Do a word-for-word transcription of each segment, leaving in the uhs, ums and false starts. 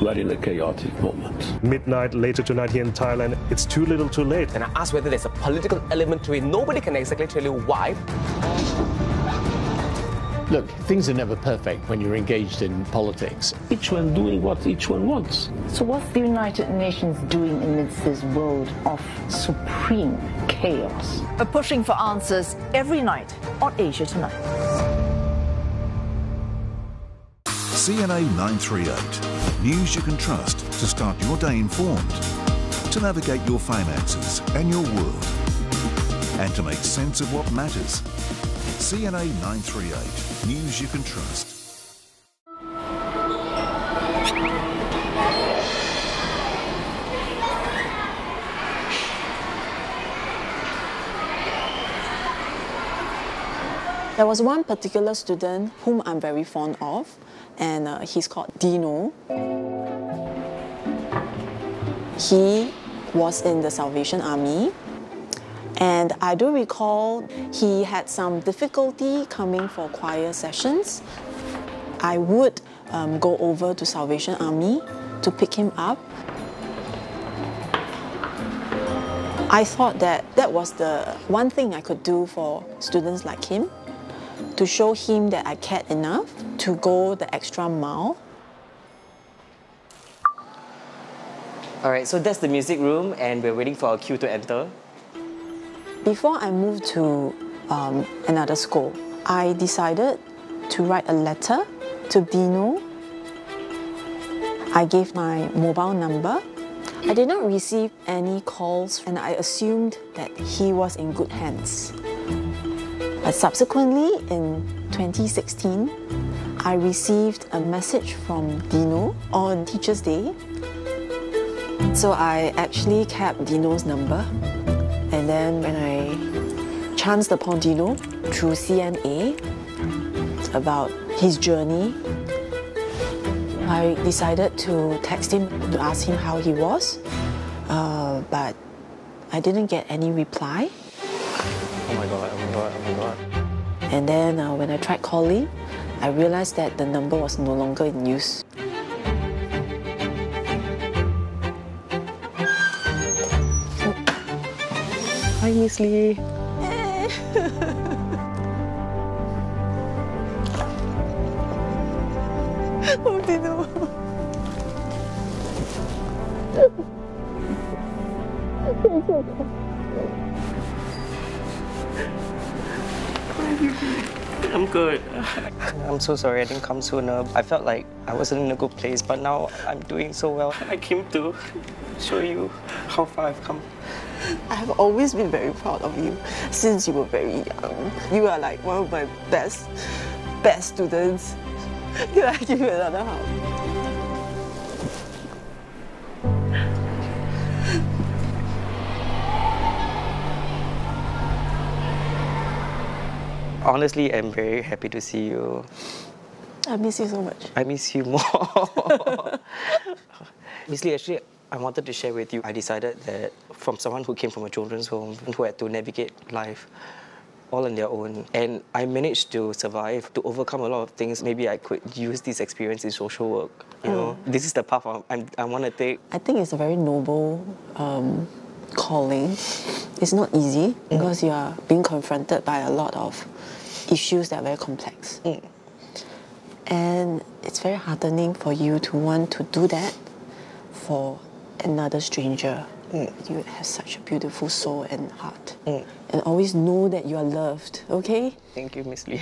we're in a chaotic moment. Midnight later tonight here in Thailand, it's too little too late. And I asked whether there's a political element to it. Nobody can exactly tell you why. Look, things are never perfect when you're engaged in politics. Each one doing what each one wants. So what's the United Nations doing amidst this world of supreme chaos? We're pushing for answers every night on Asia Tonight. C N A nine three eight. News you can trust to start your day informed, to navigate your finances and your world, and to make sense of what matters. C N A nine three eight. News you can trust. There was one particular student whom I'm very fond of, and uh, he's called Dino. He was in the Salvation Army, and I do recall he had some difficulty coming for choir sessions. I would um, go over to Salvation Army to pick him up. I thought that that was the one thing I could do for students like him, to show him that I cared enough to go the extra mile. All right, so that's the music room, and we're waiting for our cue to enter. Before I moved to um, another school, I decided to write a letter to Dino. I gave my mobile number. I did not receive any calls, and I assumed that he was in good hands. But subsequently, in twenty sixteen, I received a message from Dino on Teacher's Day. So I actually kept Dino's number. And then when I chanced upon Dino through C N A about his journey, I decided to text him to ask him how he was. Uh, but I didn't get any reply. Oh my god, oh my god, oh my god. And then uh, when I tried calling, I realized that the number was no longer in use. Hi, Miss Lee. Oh, Dino. It's okay. I'm good. I'm so sorry I didn't come sooner. I felt like I wasn't in a good place, but now I'm doing so well. I came to show you how far I've come. I have always been very proud of you since you were very young. You are like one of my best, best students. Can I give you another hug? Honestly, I'm very happy to see you. I miss you so much. I miss you more. Miss Lee, actually, I wanted to share with you, I decided that from someone who came from a children's home, who had to navigate life all on their own, and I managed to survive, to overcome a lot of things. Maybe I could use this experience in social work. You mm. know, this is the path I'm, I'm, I want to take. I think it's a very noble um, calling. It's not easy because mm. you are being confronted by a lot of issues that are very complex. Mm. And it's very heartening for you to want to do that for another stranger. Mm. You have such a beautiful soul and heart. Mm. And always know that you are loved, okay? Thank you, Miss Lee.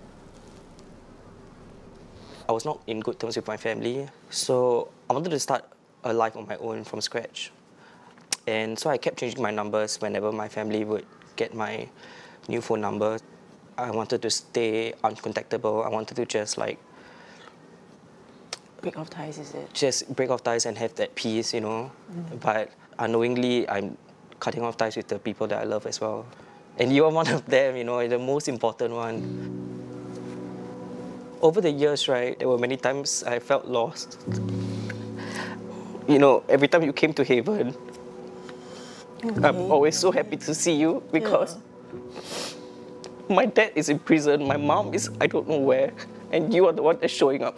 I was not in good terms with my family, so I wanted to start a life on my own from scratch. And so I kept changing my numbers whenever my family would get my new phone number. I wanted to stay uncontactable. I wanted to just like break off ties, is it? Just break off ties and have that peace, you know. Mm. But unknowingly, I'm cutting off ties with the people that I love as well. And you're one of them, you know, the most important one. Over the years, right, there were many times I felt lost. You know, every time you came to Haven, okay. I'm always so happy to see you because yeah. my dad is in prison, my mom is I don't know where, and you are the one that's showing up.